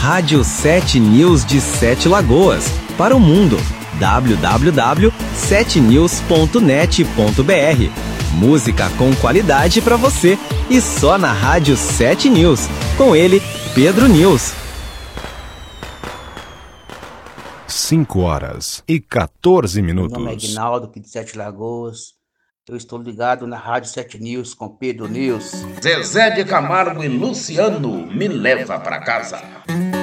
Rádio 7 News de Sete Lagoas, para o mundo. www.7news.net.br. Música com qualidade para você e só na Rádio 7 News. Com ele, Pedro News. 5h14. Meu nome é Aguinaldo, aqui de Sete Lagoas. Eu estou ligado na Rádio 7 News com Pedro News. Zezé de Camargo e Luciano, me leva pra casa.